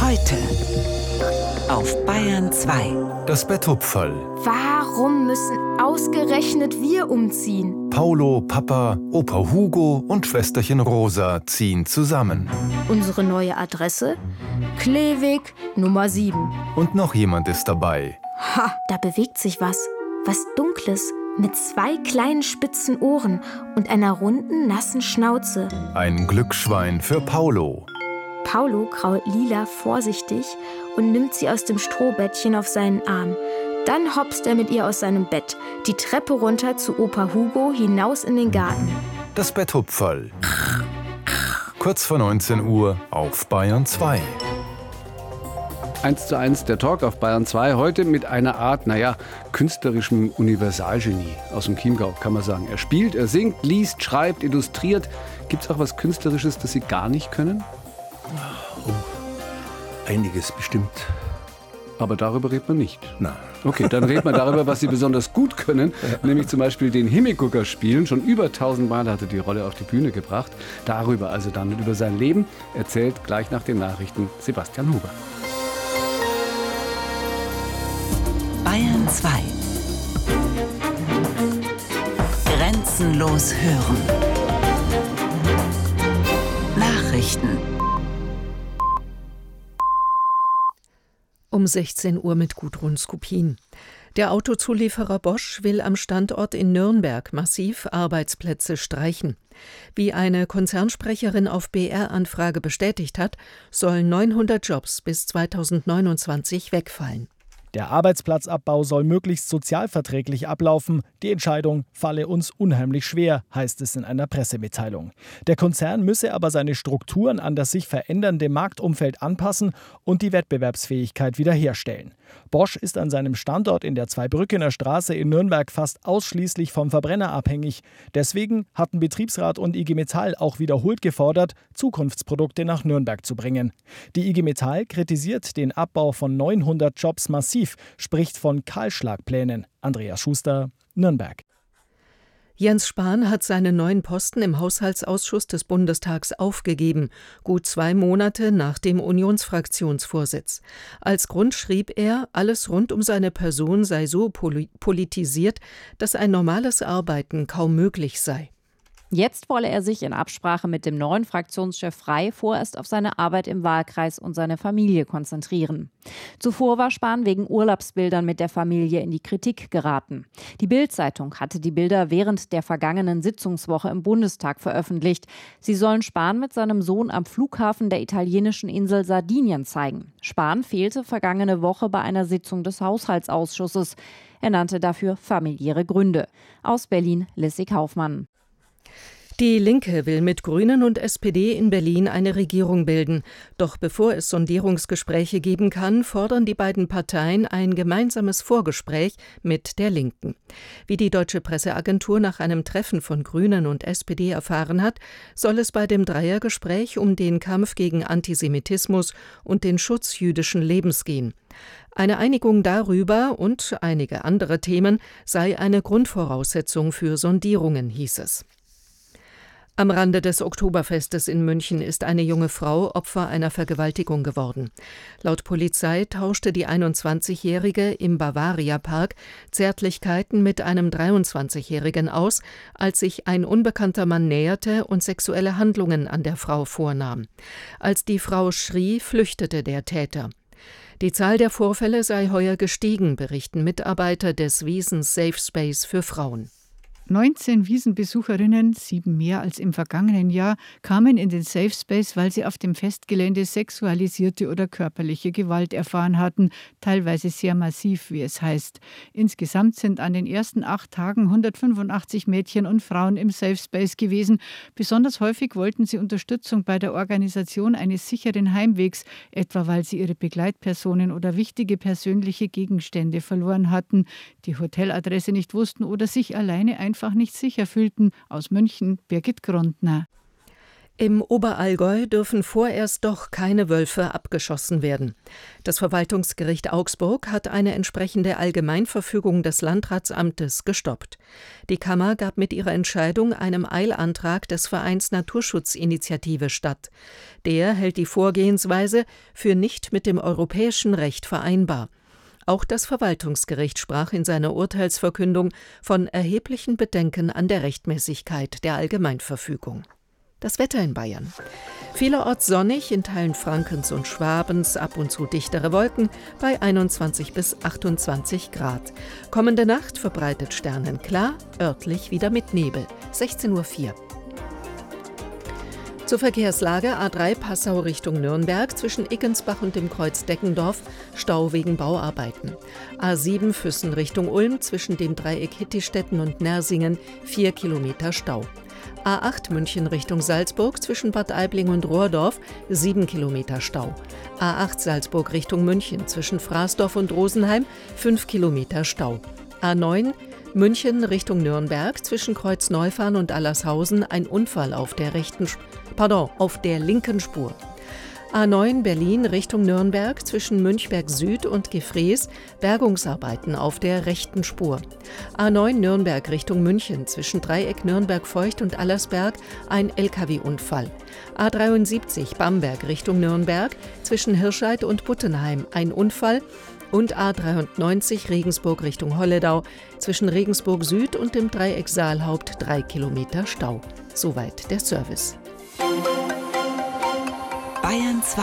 Heute auf Bayern 2. Das Betthupferl. Warum müssen ausgerechnet wir umziehen? Paulo, Papa, Opa Hugo und Schwesterchen Rosa ziehen zusammen. Unsere neue Adresse? Kleeweg Nummer 7. Und noch jemand ist dabei. Ha, da bewegt sich was. Was Dunkles. Mit 2 kleinen spitzen Ohren und einer runden, nassen Schnauze. Ein Glücksschwein für Paulo. Paulo krault Lila vorsichtig und nimmt sie aus dem Strohbettchen auf seinen Arm. Dann hopst er mit ihr aus seinem Bett, die Treppe runter zu Opa Hugo, hinaus in den Garten. Das Betthupferl. Kurz vor 19 Uhr auf Bayern 2. 1:1 der Talk auf Bayern 2. Heute mit einer Art, künstlerischem Universalgenie aus dem Chiemgau, kann man sagen. Er spielt, er singt, liest, schreibt, illustriert. Gibt es auch was Künstlerisches, das Sie gar nicht können? Oh, einiges bestimmt. Aber darüber redet man nicht. Nein. Okay, dann redet man darüber, was Sie besonders gut können, nämlich zum Beispiel den Himmelgucker spielen. Schon über 1000 Mal hat er die Rolle auf die Bühne gebracht. Darüber also dann und über sein Leben erzählt gleich nach den Nachrichten Sebastian Huber. Bayern 2. Grenzenlos hören. Nachrichten. Um 16 Uhr mit Gudrun Skupin. Der Autozulieferer Bosch will am Standort in Nürnberg massiv Arbeitsplätze streichen. Wie eine Konzernsprecherin auf BR-Anfrage bestätigt hat, sollen 900 Jobs bis 2029 wegfallen. Der Arbeitsplatzabbau soll möglichst sozialverträglich ablaufen. Die Entscheidung falle uns unheimlich schwer, heißt es in einer Pressemitteilung. Der Konzern müsse aber seine Strukturen an das sich verändernde Marktumfeld anpassen und die Wettbewerbsfähigkeit wiederherstellen. Bosch ist an seinem Standort in der Zweibrückener Straße in Nürnberg fast ausschließlich vom Verbrenner abhängig. Deswegen hatten Betriebsrat und IG Metall auch wiederholt gefordert, Zukunftsprodukte nach Nürnberg zu bringen. Die IG Metall kritisiert den Abbau von 900 Jobs massiv, spricht von Kahlschlagplänen. Andreas Schuster, Nürnberg. Jens Spahn hat seinen neuen Posten im Haushaltsausschuss des Bundestags aufgegeben, gut 2 Monate nach dem Unionsfraktionsvorsitz. Als Grund schrieb er, alles rund um seine Person sei so politisiert, dass ein normales Arbeiten kaum möglich sei. Jetzt wolle er sich in Absprache mit dem neuen Fraktionschef Frey vorerst auf seine Arbeit im Wahlkreis und seine Familie konzentrieren. Zuvor war Spahn wegen Urlaubsbildern mit der Familie in die Kritik geraten. Die Bild-Zeitung hatte die Bilder während der vergangenen Sitzungswoche im Bundestag veröffentlicht. Sie sollen Spahn mit seinem Sohn am Flughafen der italienischen Insel Sardinien zeigen. Spahn fehlte vergangene Woche bei einer Sitzung des Haushaltsausschusses. Er nannte dafür familiäre Gründe. Aus Berlin, Lissy Kaufmann. Die Linke will mit Grünen und SPD in Berlin eine Regierung bilden. Doch bevor es Sondierungsgespräche geben kann, fordern die beiden Parteien ein gemeinsames Vorgespräch mit der Linken. Wie die Deutsche Presseagentur nach einem Treffen von Grünen und SPD erfahren hat, soll es bei dem Dreiergespräch um den Kampf gegen Antisemitismus und den Schutz jüdischen Lebens gehen. Eine Einigung darüber und einige andere Themen sei eine Grundvoraussetzung für Sondierungen, hieß es. Am Rande des Oktoberfestes in München ist eine junge Frau Opfer einer Vergewaltigung geworden. Laut Polizei tauschte die 21-Jährige im Bavaria-Park Zärtlichkeiten mit einem 23-Jährigen aus, als sich ein unbekannter Mann näherte und sexuelle Handlungen an der Frau vornahm. Als die Frau schrie, flüchtete der Täter. Die Zahl der Vorfälle sei heuer gestiegen, berichten Mitarbeiter des Wiesn Safe Space für Frauen. 19 Wiesenbesucherinnen, 7 mehr als im vergangenen Jahr, kamen in den Safe Space, weil sie auf dem Festgelände sexualisierte oder körperliche Gewalt erfahren hatten, teilweise sehr massiv, wie es heißt. Insgesamt sind an den ersten 8 Tagen 185 Mädchen und Frauen im Safe Space gewesen. Besonders häufig wollten sie Unterstützung bei der Organisation eines sicheren Heimwegs, etwa weil sie ihre Begleitpersonen oder wichtige persönliche Gegenstände verloren hatten, die Hoteladresse nicht wussten oder sich alleine einfach nicht sicher fühlten. Aus München, Birgit Grundner. Im Oberallgäu dürfen vorerst doch keine Wölfe abgeschossen werden. Das Verwaltungsgericht Augsburg hat eine entsprechende Allgemeinverfügung des Landratsamtes gestoppt. Die Kammer gab mit ihrer Entscheidung einem Eilantrag des Vereins Naturschutzinitiative statt. Der hält die Vorgehensweise für nicht mit dem europäischen Recht vereinbar. Auch das Verwaltungsgericht sprach in seiner Urteilsverkündung von erheblichen Bedenken an der Rechtmäßigkeit der Allgemeinverfügung. Das Wetter in Bayern. Vielerorts sonnig, in Teilen Frankens und Schwabens ab und zu dichtere Wolken bei 21 bis 28 Grad. Kommende Nacht verbreitet sternenklar, örtlich wieder mit Nebel. 16:04 Uhr. Zur Verkehrslage: A3 Passau Richtung Nürnberg zwischen Iggensbach und dem Kreuz Deckendorf, Stau wegen Bauarbeiten. A7 Füssen Richtung Ulm zwischen dem Dreieck Hittistetten und Nersingen, 4 Kilometer Stau. A8 München Richtung Salzburg zwischen Bad Aibling und Rohrdorf, 7 Kilometer Stau. A8 Salzburg Richtung München zwischen Fraßdorf und Rosenheim, 5 Kilometer Stau. A9 München Richtung Nürnberg zwischen Kreuzneufahren und Allershausen, ein Unfall auf der linken Spur. A9 Berlin Richtung Nürnberg zwischen Münchberg Süd und Gefrees, Bergungsarbeiten auf der rechten Spur. A9 Nürnberg Richtung München zwischen Dreieck Nürnberg-Feucht und Allersberg, ein Lkw-Unfall. A73 Bamberg Richtung Nürnberg zwischen Hirscheid und Buttenheim, ein Unfall. Und A93 Regensburg Richtung Holledau zwischen Regensburg Süd und dem Dreieck Saalhaupt, 3 Kilometer Stau. Soweit der Service. Bayern 2.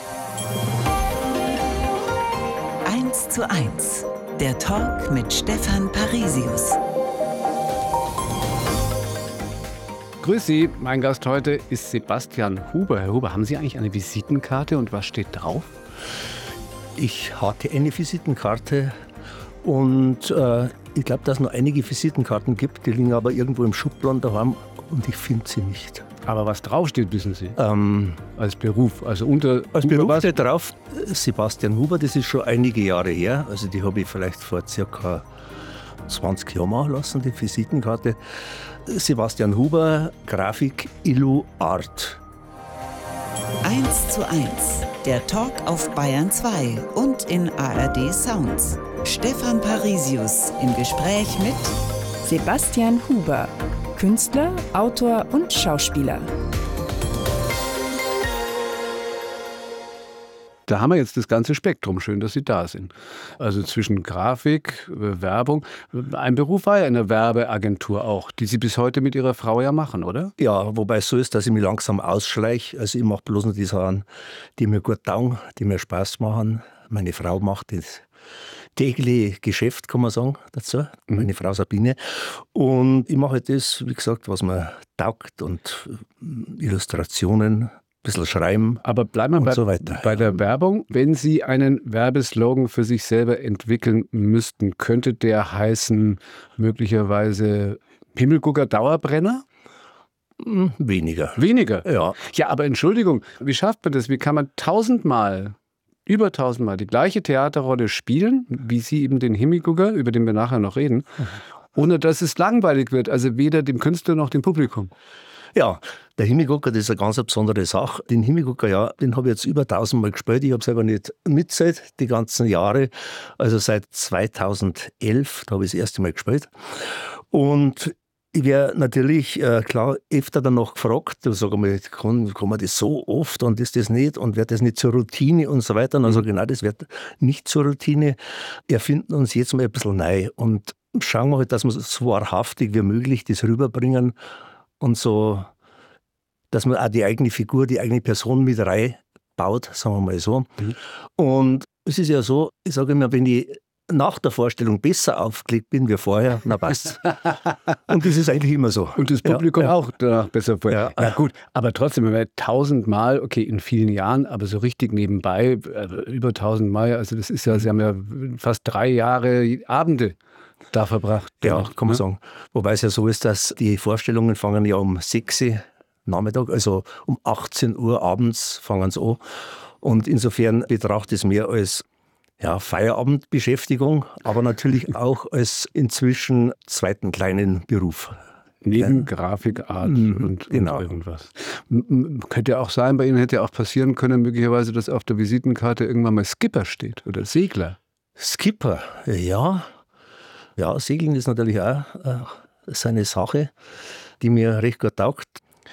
1:1. Der Talk mit Stefan Parisius. Grüß Sie, mein Gast heute ist Sebastian Huber. Herr Huber, haben Sie eigentlich eine Visitenkarte und was steht drauf? Ich hatte eine Visitenkarte und ich glaube, dass es noch einige Visitenkarten gibt, die liegen aber irgendwo im Schubladen daheim und ich finde sie nicht. Aber was draufsteht, wissen Sie? Als Beruf, also unter... Als Beruf steht drauf Sebastian Huber, das ist schon einige Jahre her. Also die habe ich vielleicht vor circa 20 Jahren machen lassen, die Visitenkarte. Sebastian Huber, Grafik, Illu, Art. 1:1. Der Talk auf Bayern 2 und in ARD Sounds. Stefan Parisius im Gespräch mit Sebastian Huber, Künstler, Autor und Schauspieler. Da haben wir jetzt das ganze Spektrum. Schön, dass Sie da sind. Also zwischen Grafik, Werbung. Ein Beruf war ja in der Werbeagentur auch, die Sie bis heute mit Ihrer Frau ja machen, oder? Ja, wobei es so ist, dass ich mich langsam ausschleiche. Also ich mache bloß noch die Sachen, die mir gut taugen, die mir Spaß machen. Meine Frau macht das tägliche Geschäft, kann man sagen, dazu. Meine Frau Sabine. Und ich mache das, wie gesagt, was mir taugt und Illustrationen, ein bisschen schreiben. Aber bleiben wir bei der Werbung. Wenn Sie einen Werbeslogan für sich selber entwickeln müssten, könnte der heißen möglicherweise Himmelgucker Dauerbrenner? Weniger. Weniger? Ja. Ja, aber Entschuldigung, wie schafft man das? Wie kann man über 1000-mal die gleiche Theaterrolle spielen, wie Sie eben den Himmelgucker, über den wir nachher noch reden, ohne dass es langweilig wird, also weder dem Künstler noch dem Publikum? Ja, der Himmelgucker, das ist eine ganz besondere Sache. Den Himmelgucker, ja, den habe ich jetzt über 1000-mal gespielt. Ich habe selber nicht mitzählt, die ganzen Jahre. Also seit 2011, da habe ich das erste Mal gespielt. Und ich werde natürlich, klar, öfter danach gefragt, da sage ich mal, kann man das so oft und ist das nicht und wird das nicht zur Routine und so weiter. Und dann sage ich, nein, das wird nicht zur Routine. Erfinden uns jetzt mal ein bisschen neu und schauen wir halt, dass wir so wahrhaftig wie möglich das rüberbringen und so, dass man auch die eigene Figur, die eigene Person mit reinbaut, sagen wir mal so. Und es ist ja so, ich sage immer, wenn ich nach der Vorstellung besser aufgelegt bin wie vorher, na passt. Und das ist eigentlich immer so. Und das Publikum auch danach besser vorher. Ja, gut, aber trotzdem, wenn wir 1000-mal, okay, in vielen Jahren, aber so richtig nebenbei, über 1000-mal, also das ist ja, Sie haben ja fast 3 Jahre Abende da verbracht. Ja, kann man sagen. Wobei es ja so ist, dass die Vorstellungen fangen ja um 6 Uhr Nachmittag, also um 18 Uhr abends fangen sie an. Und insofern betrachte ich es mehr als Feierabendbeschäftigung, aber natürlich auch als inzwischen zweiten kleinen Beruf. Neben Grafikart und irgendwas. Könnte ja auch sein, bei Ihnen hätte ja auch passieren können, möglicherweise, dass auf der Visitenkarte irgendwann mal Skipper steht oder Segler. Skipper, ja. Ja, Segeln ist natürlich auch seine Sache, die mir recht gut taugt.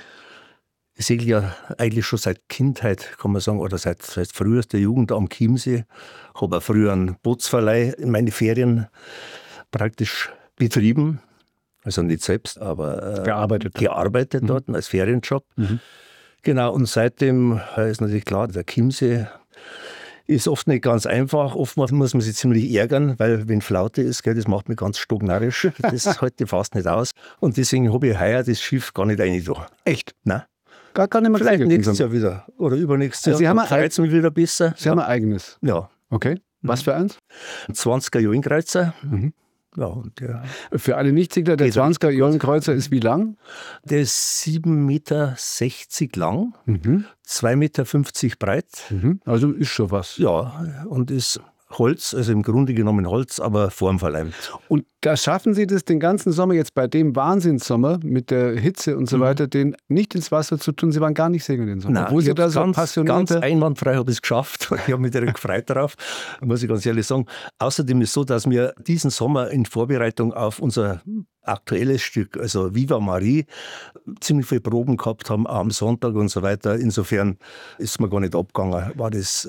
Ich segle ja eigentlich schon seit Kindheit, kann man sagen, oder seit frühester Jugend am Chiemsee. Habe auch früher einen Bootsverleih in meine Ferien praktisch betrieben. Also nicht selbst, aber gearbeitet dort als Ferienjob. Genau, und seitdem ist natürlich klar, der Chiemsee ist oft nicht ganz einfach. Oftmals muss man sich ziemlich ärgern, weil wenn Flaute ist, das macht mich ganz stocknarrisch. Das halte ich fast nicht aus. Und deswegen habe ich heuer das Schiff gar nicht reingetan. Echt? Nein. Gar nicht mehr Vielleicht nächstes Jahr wieder oder übernächstes Jahr. Sie haben Kreuzen wieder besser. Sie haben ein eigenes? Ja. Okay. Was für eins? Ein 20er Jolenkreuzer. Ja, und für alle Nichtsegler, der 20er Jolenkreuzer ist wie lang? Der ist 7,60 Meter lang, 2,50 Meter breit. Also ist schon was. Ja, und ist Holz, also im Grunde genommen Holz, aber formverleimt. Und da schaffen Sie das den ganzen Sommer jetzt bei dem Wahnsinnssommer mit der Hitze und so weiter, den nicht ins Wasser zu tun? Sie waren gar nicht segeln den Sommer. Nein, obwohl Sie da so ganz einwandfrei habe ich es geschafft. Ich habe mich direkt gefreut darauf, muss ich ganz ehrlich sagen. Außerdem ist es so, dass wir diesen Sommer in Vorbereitung auf unser aktuelles Stück, also Viva Marie, ziemlich viele Proben gehabt haben, auch am Sonntag und so weiter. Insofern ist mir gar nicht abgegangen, war das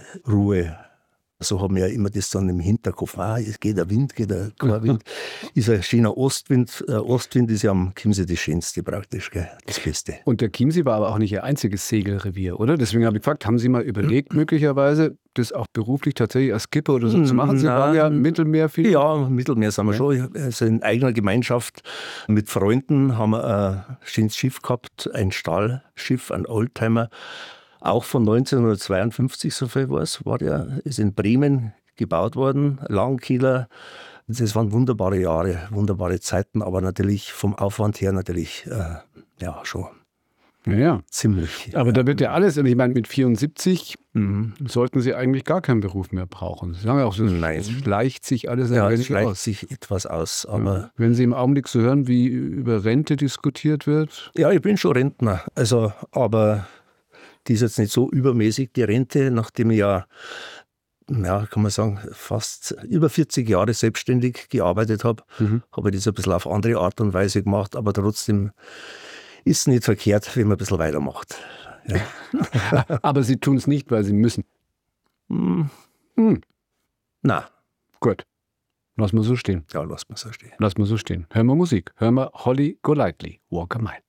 Ruhe. So haben wir ja immer das dann im Hinterkopf. Es geht der Wind, geht der Wind. Ist ein schöner Ostwind. Ostwind ist ja am Chiemsee das Schönste praktisch, gell? Das Beste. Und der Chiemsee war aber auch nicht Ihr einziges Segelrevier, oder? Deswegen habe ich gefragt, haben Sie mal überlegt, möglicherweise das auch beruflich tatsächlich als Skipper oder so zu machen? Sie waren ja im Mittelmeer viel. Ja, im Mittelmeer sind wir schon. Also in eigener Gemeinschaft mit Freunden haben wir ein schönes Schiff gehabt, ein Stahlschiff, ein Oldtimer. Auch von 1952, so viel war der, ist in Bremen gebaut worden, Langkieler. Das waren wunderbare Jahre, wunderbare Zeiten, aber natürlich vom Aufwand her natürlich, schon ziemlich. Aber da wird ja alles, und ich meine, mit 74 sollten Sie eigentlich gar keinen Beruf mehr brauchen. Sie sagen ja auch, es schleicht sich alles ein wenig aus. Ja, es schleicht sich etwas aus. Aber wenn Sie im Augenblick so hören, wie über Rente diskutiert wird? Ja, ich bin schon Rentner, aber die ist jetzt nicht so übermäßig, die Rente, nachdem ich kann man sagen, fast über 40 Jahre selbstständig gearbeitet habe, habe ich das ein bisschen auf andere Art und Weise gemacht, aber trotzdem ist es nicht verkehrt, wenn man ein bisschen weitermacht. Ja. Aber Sie tun es nicht, weil Sie müssen? Na. Gut. Lass mal so stehen. Ja, lass mal so stehen. Lass mal so stehen. Hören wir Musik. Hören wir Holly Golightly, Walk a Mile.